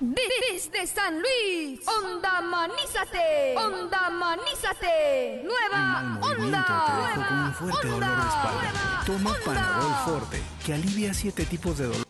Desde San Luis, Onda Manízate, Onda Manízate, nueva onda, te dejo con un fuerte dolor de espalda. Toma Panadol Forte, que alivia 7 tipos de dolor